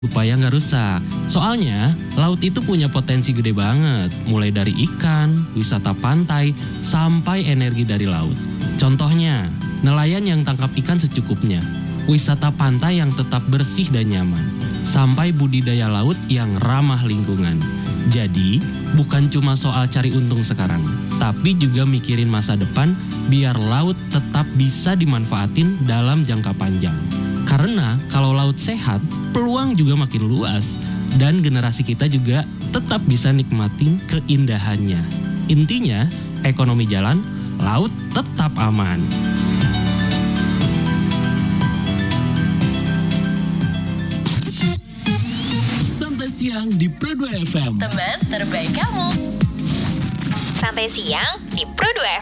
supaya nggak rusak. Soalnya, laut itu punya potensi gede banget, mulai dari ikan, wisata pantai, sampai energi dari laut. Contohnya, nelayan yang tangkap ikan secukupnya, wisata pantai yang tetap bersih dan nyaman, sampai budidaya laut yang ramah lingkungan. Jadi, bukan cuma soal cari untung sekarang, tapi juga mikirin masa depan biar laut tetap bisa dimanfaatin dalam jangka panjang. Karena kalau laut sehat, peluang juga makin luas. Dan generasi kita juga tetap bisa nikmatin keindahannya. Intinya, ekonomi jalan, laut tetap aman. Santai siang di Pro 2 FM. Teman terbaik kamu. Santai siang di Pro 2